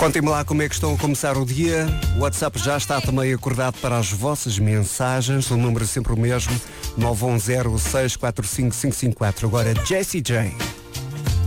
Contem-me lá como é que estão a começar o dia. O WhatsApp já está também acordado para as vossas mensagens. O número é sempre o mesmo, 910 645 554. Agora Jessie J.